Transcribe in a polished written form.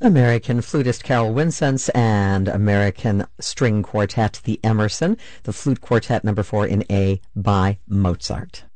American flutist Carol Winsence and American string quartet, the Emerson, the Flute Quartet number 4 in A by Mozart.